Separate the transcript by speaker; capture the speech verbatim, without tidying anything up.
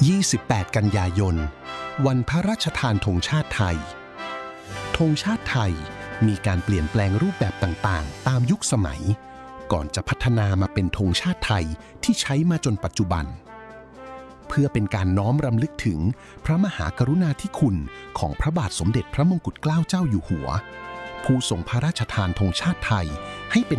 Speaker 1: ยี่สิบแปด กันยายน วันพระราชทานธงชาติไทยธงชาติไทยมีการเปลี่ยนแปลงรูปแบบต่างๆตามยุคสมัยก่อนจะพัฒนามาเป็นธงชาติไทยที่ใช้มาจนปัจจุบันเพื่อเป็นการน้อมรำลึกถึงพระมหากรุณาธิคุณของพระบาทสมเด็จพระมงกุฎเกล้าเจ้าอยู่หัวผู้ทรงพระราชทานธงชาติไทยให้เป็น